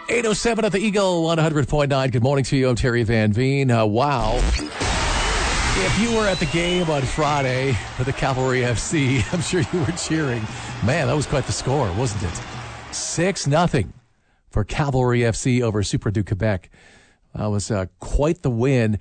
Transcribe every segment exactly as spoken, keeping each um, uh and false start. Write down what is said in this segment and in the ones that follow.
eight oh seven at the Eagle one hundred point nine. Good morning to you. I'm Terry Van Veen. Uh, wow. If you were at the game on Friday for the Cavalry F C, I'm sure you were cheering. Man, that was quite the score, wasn't it? six nothing for Cavalry F C over Super du Quebec. That was uh, quite the win.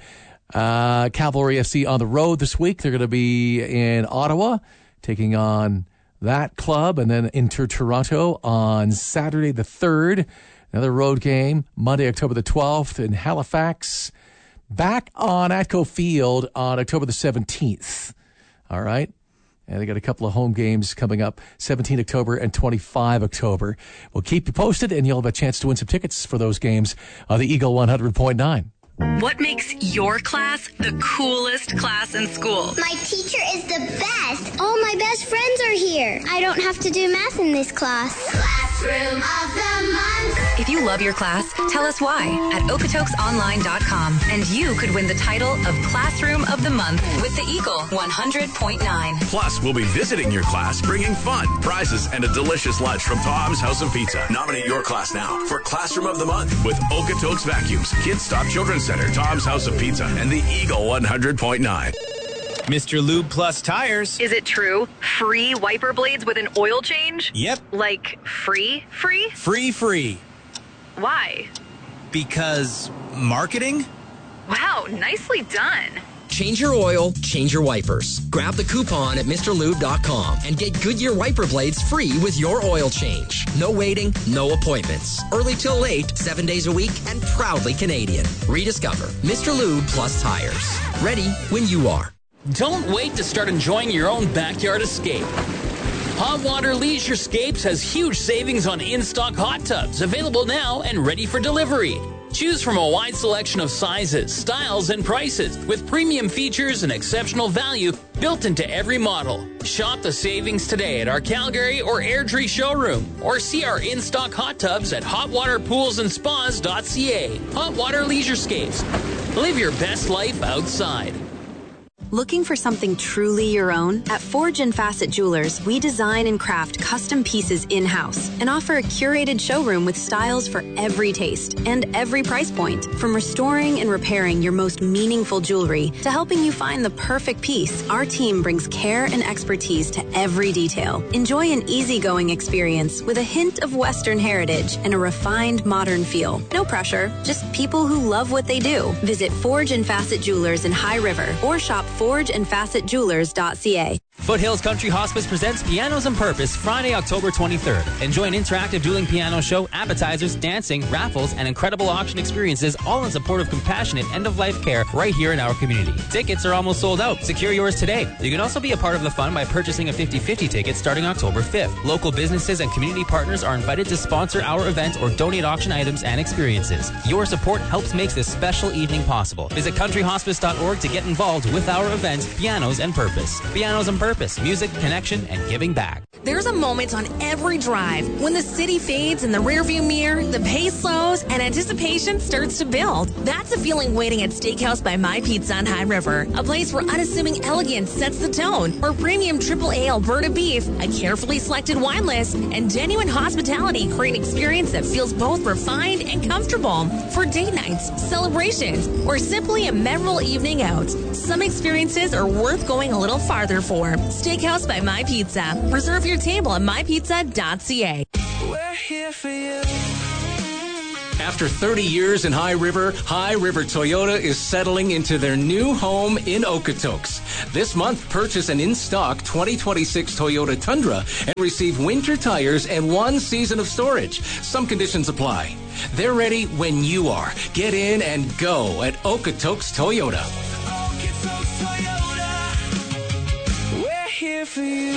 Uh, Cavalry F C on the road this week. They're going to be in Ottawa, taking on that club, and then Inter Toronto on Saturday the third. Another road game, Monday, October the twelfth in Halifax. Back on Atco Field on October the seventeenth. All right. And they got a couple of home games coming up, seventeenth October and twenty-fifth October. We'll keep you posted, and you'll have a chance to win some tickets for those games on the Eagle one hundred point nine. What makes your class the coolest class in school? My teacher is the best. All my best friends are here. I don't have to do math in this class. Classroom of the Month. If you love your class, tell us why at okotoks online dot com, and you could win the title of Classroom of the Month with the Eagle one hundred point nine. Plus, we'll be visiting your class, bringing fun, prizes, and a delicious lunch from Tom's House of Pizza. Nominate your class now for Classroom of the Month with Okotoks Vacuums, Kids Stop Children's Center, Tom's House of Pizza, and the Eagle one hundred point nine. Mister Lube Plus Tires. Is it true? Free wiper blades with an oil change? Yep. Like free, free? Free, free. Why? Because marketing? Wow, nicely done. Change your oil, change your wipers. Grab the coupon at Mr Lube dot com and get Goodyear wiper blades free with your oil change. No waiting, no appointments. Early till late, seven days a week, and proudly Canadian. Rediscover Mister Lube Plus Tires. Ready when you are. Don't wait to start enjoying your own backyard escape. Hot Water Leisure Scapes has huge savings on in-stock hot tubs, available now and ready for delivery. Choose from a wide selection of sizes, styles, and prices, with premium features and exceptional value built into every model. Shop the savings today at our Calgary or Airdrie showroom, or see our in-stock hot tubs at hot water pools and spas dot c a. Hot Water Leisure Scapes. Live your best life outside. Looking for something truly your own? At Forge and Facet Jewelers, we design and craft custom pieces in-house and offer a curated showroom with styles for every taste and every price point. From restoring and repairing your most meaningful jewelry to helping you find the perfect piece, our team brings care and expertise to every detail. Enjoy an easygoing experience with a hint of Western heritage and a refined modern feel. No pressure, just people who love what they do. Visit Forge and Facet Jewelers in High River or shop forge and facet jewelers dot c a. Foothills Country Hospice presents Pianos and Purpose Friday, October twenty-third. Enjoy an interactive dueling piano show, appetizers, dancing, raffles, and incredible auction experiences, all in support of compassionate end-of-life care right here in our community. Tickets are almost sold out. Secure yours today. You can also be a part of the fun by purchasing a fifty-fifty ticket starting October fifth. Local businesses and community partners are invited to sponsor our event or donate auction items and experiences. Your support helps make this special evening possible. Visit country hospice dot org to get involved with our event, Pianos and Purpose. Pianos and Purpose. Music, connection, and giving back. There's a moment on every drive when the city fades in the rearview mirror, the pace slows, and anticipation starts to build. That's a feeling waiting at Steakhouse by My Pizza on High River, a place where unassuming elegance sets the tone, or premium triple A Alberta beef, a carefully selected wine list, and genuine hospitality create an experience that feels both refined and comfortable. For date nights, celebrations, or simply a memorable evening out, some experiences are worth going a little farther for. Steakhouse by My Pizza. Reserve your table at my pizza dot c a. We're here for you. After thirty years in High River, High River Toyota is settling into their new home in Okotoks. This month, purchase an in-stock twenty twenty-six Toyota Tundra and receive winter tires and one season of storage. Some conditions apply. They're ready when you are. Get in and go at Okotoks Toyota. Okotoks Toyota. We're here for you.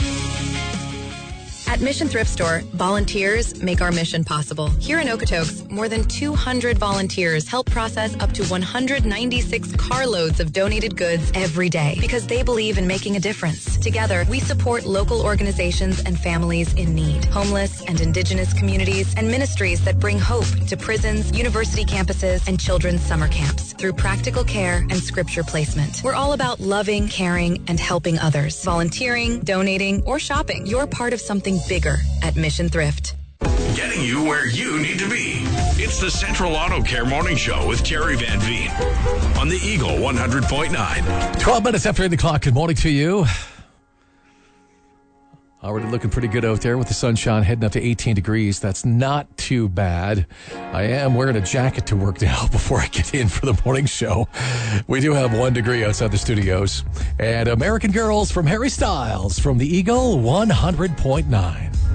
At Mission Thrift Store, volunteers make our mission possible. Here in Okotoks, more than two hundred volunteers help process up to one hundred ninety-six carloads of donated goods every day because they believe in making a difference. Together, we support local organizations and families in need, homeless and Indigenous communities, and ministries that bring hope to prisons, university campuses, and children's summer camps through practical care and scripture placement. We're all about loving, caring, and helping others. Volunteering, donating, or shopping. You're part of something bigger at Mission Thrift. getting you where you need to be. It's the Central Auto Care Morning Show with Terry Van Veen on the Eagle one hundred point nine. twelve minutes after eight o'clock. Good morning to you. Already looking pretty good out there with the sunshine heading up to eighteen degrees. That's not too bad. I am wearing a jacket to work now before I get in for the morning show. We do have one degree outside the studios. And American Girls from Harry Styles from the Eagle one hundred point nine.